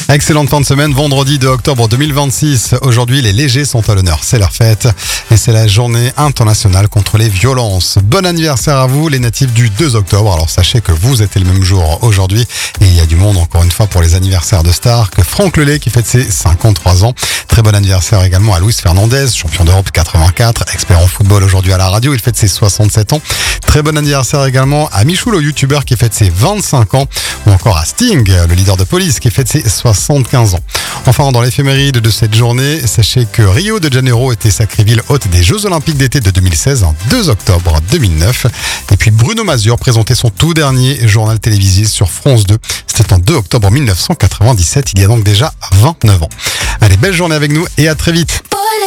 Excellente fin de semaine, vendredi 2 octobre 2026. Aujourd'hui, les légers sont à l'honneur. C'est leur fête et c'est la journée internationale contre les violences. Bon anniversaire à vous, les natifs du 2 octobre. Alors sachez que vous êtes le même jour aujourd'hui et il y a du monde encore une fois pour les anniversaires de stars que Franck Lelay qui fête ses 53 ans. Très bon anniversaire également à Luis Fernandez, champion d'Europe 84, expert en football aujourd'hui à la radio. Il fête ses 67 ans. Très bon anniversaire également à Michou, le youtubeur qui fête ses 25 ans. Ou encore à Sting, le leader de Police qui fête ses 75 ans. Enfin, dans l'éphéméride de cette journée, sachez que Rio de Janeiro était sacrée ville hôte des Jeux Olympiques d'été de 2016 en 2 octobre 2009. Et puis Bruno Mazur présentait son tout dernier journal télévisé sur France 2. C'était en 2 octobre 1997, il y a donc déjà 29 ans. Allez, belle journée avec nous et à très vite.